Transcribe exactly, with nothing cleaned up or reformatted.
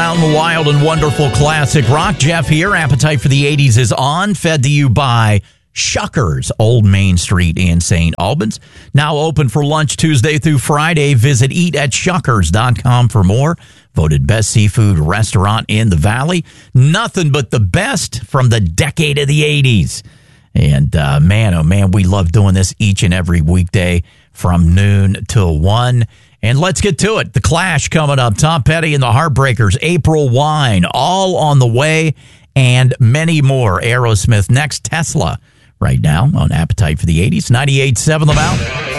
Mountain, wild and wonderful classic rock. Jeff here. Appetite for the eighties is on. Fed to you by Shuckers, Old Main Street in Saint Albans. Now open for lunch Tuesday through Friday. Visit eat at shuckers dot com for more. Voted best seafood restaurant in the Valley. Nothing but the best from the decade of the eighties. And uh, man, oh man, we love doing this each and every weekday from noon till one. And let's get to it. The Clash coming up. Tom Petty and the Heartbreakers, April Wine, all on the way, and many more. Aerosmith next, Tesla right now on Appetite for the eighties. ninety-eight point seven The Mountain.